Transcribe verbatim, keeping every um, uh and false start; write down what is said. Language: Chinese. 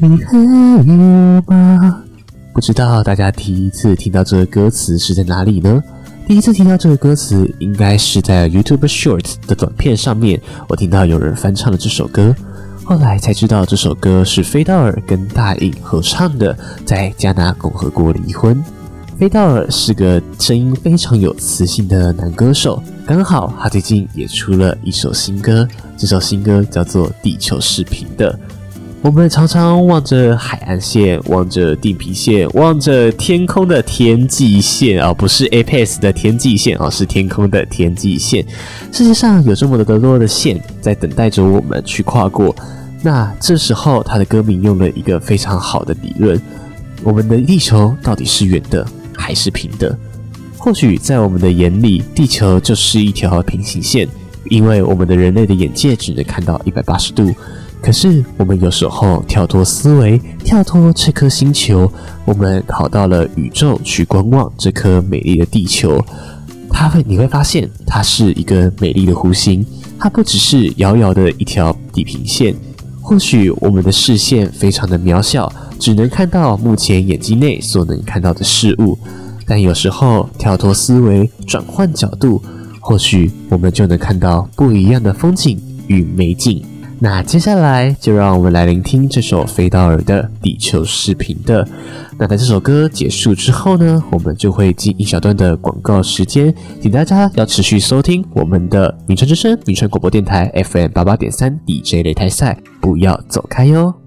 你还有吗？不知道大家第一次听到这个歌词是在哪里呢？第一次听到这个歌词应该是在 YouTube Shorts 的短片上面，我听到有人翻唱了这首歌，后来才知道这首歌是飞道尔跟大颖合唱的，在加纳共和国离婚。飞道尔是个声音非常有磁性的男歌手，刚好他最近也出了一首新歌，这首新歌叫做《地球是平的》。我们常常望着海岸线，望着地平线，望着天空的天际线哦，不是 Apex 的天际线哦，是天空的天际线。世界上有这么多的线在等待着我们去跨过。那这时候他的歌名用了一个非常好的理论，我们的地球到底是圆的还是平的？或许在我们的眼里，地球就是一条平行线，因为我们的人类的眼界只能看到一百八十度。可是我们有时候跳脱思维，跳脱这颗星球，我们跑到了宇宙去观望这颗美丽的地球。它会，你会发现它是一个美丽的弧形，它不只是遥遥的一条地平线。或许我们的视线非常的渺小，只能看到目前眼睛内所能看到的事物，但有时候跳脱思维，转换角度，或许我们就能看到不一样的风景与美景。那接下来就让我们来聆听这首飞道尔的《地球是平的》。那在这首歌结束之后呢，我们就会进一小段的广告时间，请大家要持续收听我们的名传之声名传广播电台 F M 八八点三 D J 擂台赛，不要走开哟。